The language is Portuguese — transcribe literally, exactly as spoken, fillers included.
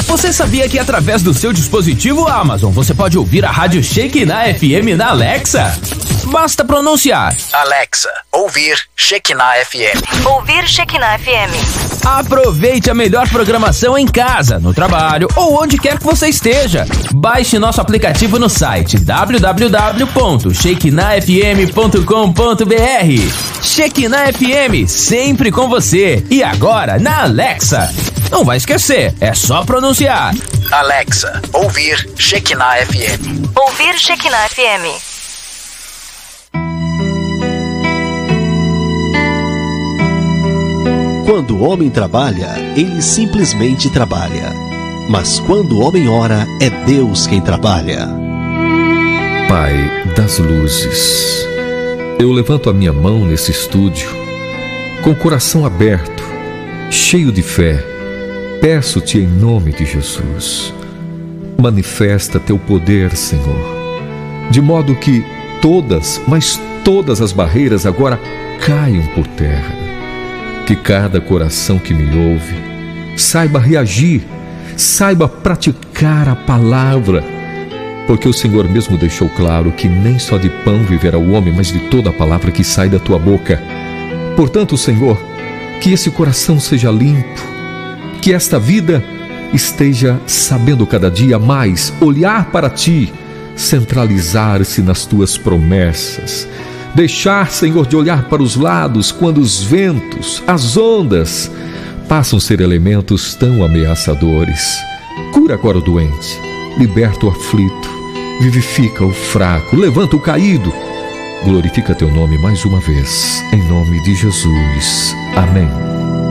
Você sabia que através do seu dispositivo Amazon você pode ouvir a Rádio Shekinah F M na Alexa? Basta pronunciar: Alexa, ouvir Shekinah F M. Ouvir Shekinah F M. Aproveite a melhor programação em casa, no trabalho ou onde quer que você esteja. Baixe nosso aplicativo no site w w w ponto shekinah f m ponto com ponto b r. Shekinah F M, sempre com você. E agora na Alexa. Não vai esquecer, é só pronunciar: Alexa, ouvir Shekinah F M. Ouvir Shekinah F M. Quando o homem trabalha, ele simplesmente trabalha. Mas quando o homem ora, é Deus quem trabalha. Pai das luzes, eu levanto a minha mão nesse estúdio, com o coração aberto, cheio de fé. Peço-te em nome de Jesus, manifesta teu poder, Senhor, de modo que todas, mas todas as barreiras agora caiam por terra. Que cada coração que me ouve saiba reagir, saiba praticar a palavra, porque o Senhor mesmo deixou claro que nem só de pão viverá o homem, mas de toda a palavra que sai da tua boca. Portanto, Senhor, que esse coração seja limpo, que esta vida esteja sabendo cada dia mais olhar para ti, centralizar-se nas tuas promessas, deixar, Senhor, de olhar para os lados quando os ventos, as ondas passam a ser elementos tão ameaçadores. Cura agora o doente, liberta o aflito, vivifica o fraco, levanta o caído. Glorifica teu nome mais uma vez, em nome de Jesus. Amém.